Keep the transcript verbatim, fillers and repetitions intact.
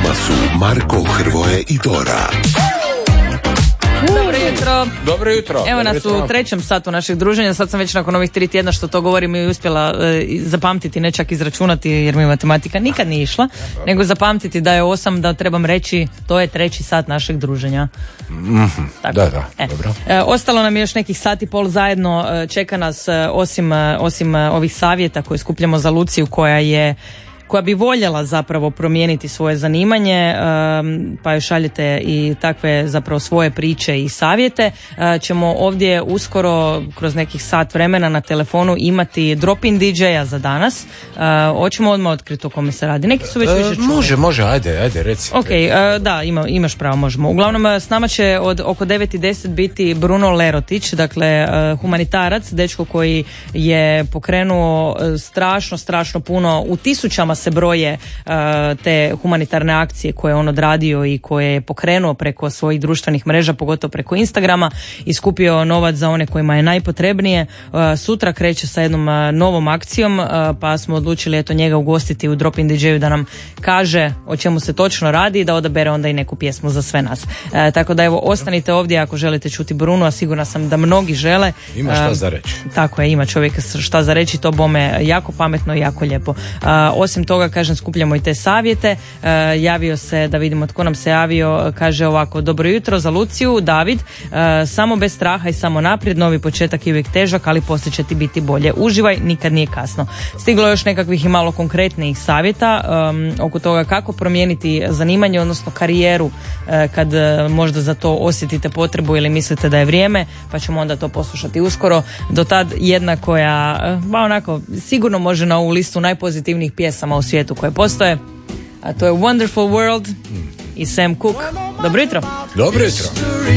vama su Marko, Hrvoje i Dora. Dobro jutro. Dobro jutro. Evo Dobro nas jutro. u trećem satu našeg druženja. Sad sam već nakon ovih tri tjedna što to govorim i uspjela e, zapamtiti, ne čak izračunati jer mi matematika nikad nije išla, nego zapamtiti da je osam, da trebam reći to je treći sat našeg druženja. Mm-hmm. Tako. Da, da, e. dobro. E, ostalo nam je još nekih sat i pol zajedno. E, čeka nas e, osim, e, osim e, ovih savjeta koje skupljamo za Luciju koja je koja bi voljela zapravo promijeniti svoje zanimanje, um, pa joj šaljete i takve zapravo svoje priče i savjete. Uh, ćemo ovdje uskoro kroz nekih sat vremena na telefonu imati drop-in di džeja za danas. Uh, hoćemo odmah otkriti o kome se radi. Neki su već više čuli. Može, može, ajde, ajde, reci. Ok, uh, da, ima, imaš pravo, možemo. Uglavnom, s nama će od oko devet i deset biti Bruno Lerotić, dakle uh, humanitarac, dečko koji je pokrenuo uh, strašno, strašno puno, u tisućama se broje uh, te humanitarne akcije koje je on odradio i koje je pokrenuo preko svojih društvenih mreža, pogotovo preko Instagrama, i skupio novac za one kojima je najpotrebnije. Uh, sutra kreće sa jednom uh, novom akcijom, uh, pa smo odlučili eto njega ugostiti u Drop-in di džeju da nam kaže o čemu se točno radi i da odabere onda i neku pjesmu za sve nas. Uh, tako da evo, ostanite ovdje ako želite čuti Bruno, a sigurna sam da mnogi žele. Ima šta za reći. Uh, tako je, ima čovjek šta za reći, to bome jako pametno i jako lijepo. Uh, osim toga, kažem, skupljamo i te savjete. Uh, javio se, da vidimo tko nam se javio, kaže ovako: dobro jutro za Luciju, David. Uh, samo bez straha i samo naprijed, novi početak je uvijek težak, ali poslije će ti biti bolje. Uživaj, nikad nije kasno. Stiglo je još nekakvih i malo konkretnijih savjeta um, oko toga kako promijeniti zanimanje, odnosno karijeru uh, kad uh, možda za to osjetite potrebu ili mislite da je vrijeme, pa ćemo onda to poslušati uskoro. Do tad jedna koja, uh, ba onako, sigurno može na ovu listu najpozitivnijih pjesama u svijetu koje postoje, a to je Wonderful World i Sam Cooke. Dobro jutro. Dobro jutro.